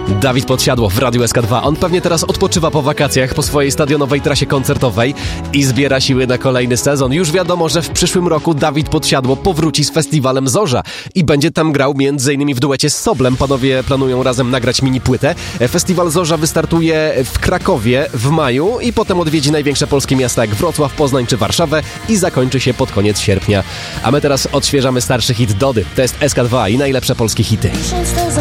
Dawid Podsiadło w Radiu SK2. On pewnie teraz odpoczywa po wakacjach, po swojej stadionowej trasie koncertowej i zbiera siły na kolejny sezon. Już wiadomo, że w przyszłym roku Dawid Podsiadło powróci z festiwalem Zorza i będzie tam grał m.in. w duecie z Soblem. Panowie planują razem nagrać mini płytę. Festiwal Zorza wystartuje w Krakowie w maju i potem odwiedzi największe polskie miasta jak Wrocław, Poznań czy Warszawę i zakończy się pod koniec sierpnia. A my teraz odświeżamy starszy hit Dody. To jest SK2 i najlepsze polskie hity.